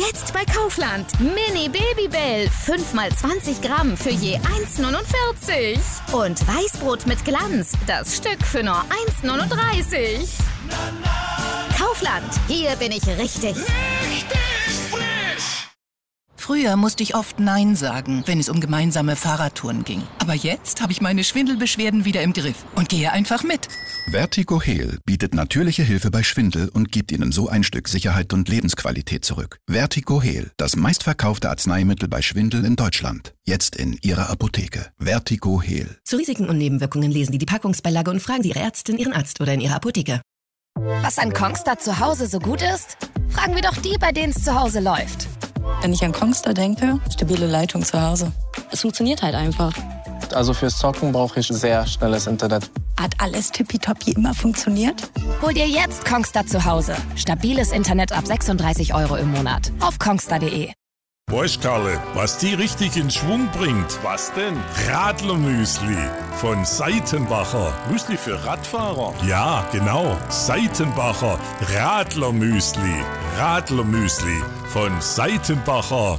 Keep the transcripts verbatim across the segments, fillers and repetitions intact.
Jetzt bei Kaufland. Mini Babybell. fünf mal zwanzig Gramm für je eins neunundvierzig. Und Weißbrot mit Glanz. Das Stück für nur eins neununddreißig. Kaufland. Hier bin ich richtig. Richtig frisch! Früher musste ich oft Nein sagen, wenn es um gemeinsame Fahrradtouren ging. Aber jetzt habe ich meine Schwindelbeschwerden wieder im Griff und gehe einfach mit. Vertigo Heal bietet natürliche Hilfe bei Schwindel und gibt Ihnen so ein Stück Sicherheit und Lebensqualität zurück. Vertigo Heal, das meistverkaufte Arzneimittel bei Schwindel in Deutschland. Jetzt in Ihrer Apotheke. Vertigo Heal. Zu Risiken und Nebenwirkungen lesen Sie die Packungsbeilage und fragen Sie Ihre Ärztin, Ihren Arzt oder in Ihrer Apotheke. Was an Kongstar zu Hause so gut ist? Fragen wir doch die, bei denen es zu Hause läuft. Wenn ich an Kongstar denke, stabile Leitung zu Hause. Es funktioniert halt einfach. Also fürs Zocken brauche ich sehr schnelles Internet. Hat alles tippitoppi immer funktioniert? Hol dir jetzt Kongstar zu Hause. Stabiles Internet ab sechsunddreißig Euro im Monat. Auf kongstar punkt de. Boah, Karle, was die richtig in Schwung bringt. Was denn? Radlermüsli von Seitenbacher. Müsli für Radfahrer? Ja, genau. Seitenbacher Radlermüsli. Radlermüsli von Seitenbacher.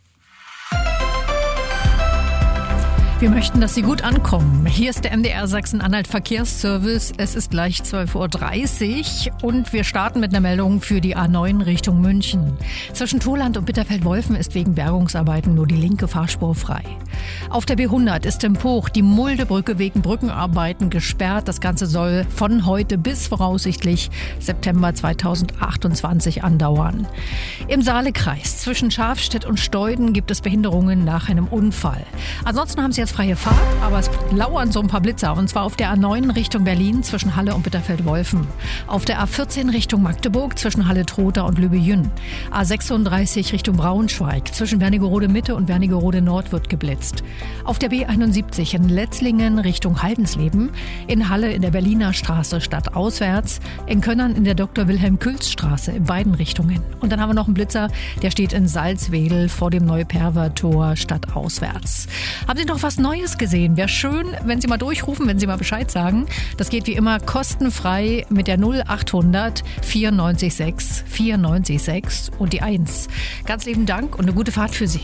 Wir möchten, dass Sie gut ankommen. Hier ist der M D R Sachsen-Anhalt Verkehrsservice. Es ist gleich zwölf Uhr dreißig und wir starten mit einer Meldung für die A neun Richtung München. Zwischen Toland und Bitterfeld-Wolfen ist wegen Bergungsarbeiten nur die linke Fahrspur frei. Auf der B hundert ist im Puch die Muldebrücke wegen Brückenarbeiten gesperrt. Das Ganze soll von heute bis voraussichtlich September zweitausendachtundzwanzig andauern. Im Saalekreis zwischen Schafstedt und Steuden gibt es Behinderungen nach einem Unfall. Ansonsten haben Sie jetzt freie Fahrt, aber es lauern so ein paar Blitzer. Und zwar auf der A neun Richtung Berlin zwischen Halle und Bitterfeld-Wolfen. Auf der A vierzehn Richtung Magdeburg zwischen Halle-Trotha und Lübbe-Jünn. A sechsunddreißig Richtung Braunschweig zwischen Wernigerode-Mitte und Wernigerode-Nord wird geblitzt. Auf der B einundsiebzig in Letzlingen Richtung Haldensleben. In Halle in der Berliner Straße stadtauswärts. In Könnern in der Doktor-Wilhelm-Külz-Straße in beiden Richtungen. Und dann haben wir noch einen Blitzer, der steht in Salzwedel vor dem Neuperver-Tor stadtauswärts. Haben Sie noch was Neues gesehen? Wäre schön, wenn Sie mal durchrufen, wenn Sie mal Bescheid sagen. Das geht wie immer kostenfrei mit der null achthundert vierundneunzig sechs vierundneunzig sechs und die eins. Ganz lieben Dank und eine gute Fahrt für Sie.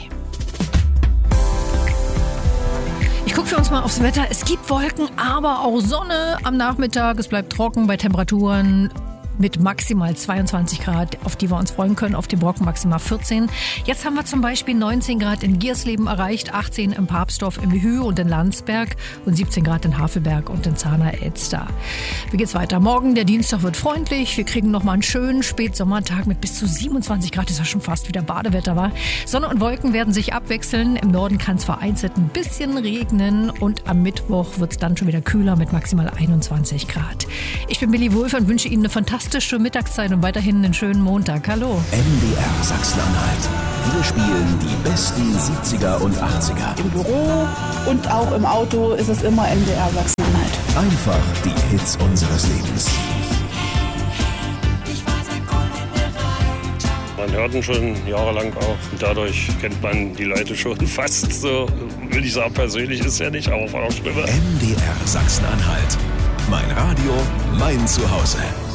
Ich gucke für uns mal aufs Wetter. Es gibt Wolken, aber auch Sonne am Nachmittag. Es bleibt trocken bei Temperaturen mit maximal zweiundzwanzig Grad, auf die wir uns freuen können, auf dem Brocken maximal vierzehn. Jetzt haben wir zum Beispiel neunzehn Grad in Giersleben erreicht, achtzehn im Papsdorf im Hü und in Landsberg und siebzehn Grad in Havelberg und in Zahner-Elster. Wie geht's weiter? Morgen, der Dienstag wird freundlich. Wir kriegen nochmal einen schönen Spätsommertag mit bis zu siebenundzwanzig Grad. Das ist ja schon fast wieder Badewetter, war. Sonne und Wolken werden sich abwechseln. Im Norden kann es vereinzelt ein bisschen regnen und am Mittwoch wird es dann schon wieder kühler mit maximal einundzwanzig Grad. Ich bin Billy Wulff und wünsche Ihnen eine fantastische Mittagszeit und weiterhin einen schönen Montag. Hallo. M D R Sachsen-Anhalt. Wir spielen die besten siebziger und achtziger. Im Büro und auch im Auto ist es immer M D R Sachsen-Anhalt. Einfach die Hits unseres Lebens. Man hört ihn schon jahrelang auch. Und dadurch kennt man die Leute schon fast so. Will ich sagen, persönlich ist ja nicht, aber auf einer Stimme. M D R Sachsen-Anhalt. Mein Radio, mein Zuhause.